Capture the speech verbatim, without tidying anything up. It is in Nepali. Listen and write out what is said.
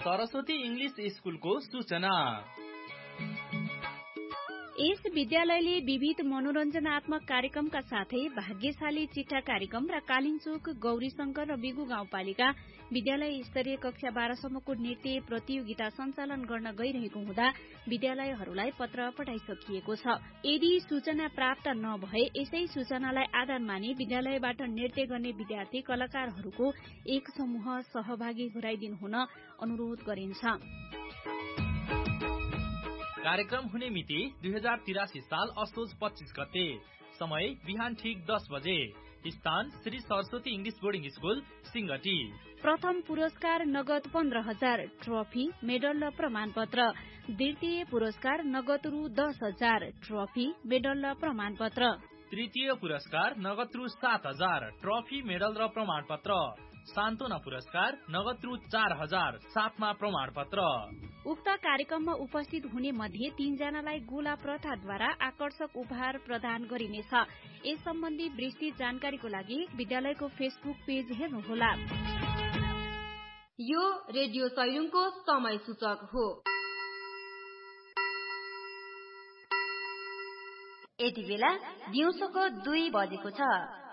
सरस्वती इंग्लिश स्कुलको सूचना। यस विद्यालयले विविध मनोरञ्जनात्मक कार्यक्रमका साथै भाग्यशाली चिट्ठा कार्यक्रम र कालिन्चोक गौरीशंकर र बिगु गाउँपालिका विद्यालय स्तरीय कक्षा बाह्रसम्मको नृत्य प्रतियोगिता सञ्चालन गर्न गइरहेको हुँदा विद्यालयहरूलाई पत्र पठाइसकिएको छ। यदि सूचना प्राप्त नभए यसै सूचनालाई आधार मानि विद्यालयबाट नृत्य गर्ने विद्यार्थी कलाकारहरूको एक समूह सहभागी गराइदिनु हुन अनुरोध गरिन्छ। कार्यक्रम हुने मिति दुई हजार तिरासी साल असोज पच्चीस गते। समय बिहान ठिक दस बजे। स्थान Shri Saraswati English boarding school Singati. प्रथम पुरस्कार नगद पन्ध्र हजार, ट्रफी, मेडल र प्रमाणपत्र। द्वितीय पुरस्कार नगद रु दस हजार, ट्रफी, मेडल र प्रमाणपत्र। तृतीय पुरस्कार नगद रु सात हजार, ट्रफी, मेडल र प्रमाणपत्र। सान्तोना पुरस्कार नगद रु चार हजार, साथमा प्रमाणपत्र। उक्त कार्यक्रममा उपस्थित हुने मध्ये तीनजनालाई गोला प्रथाद्वारा आकर्षक उपहार प्रदान गरिनेछ। यस सम्बन्धी विस्तृत जानकारीको लागि विद्यालयको फेसबुक पेज हेर्नुहोला। यो रेडियो सैलुङको समय सूचक हो। यति बेला दिउँसोको दुई बजेको छ।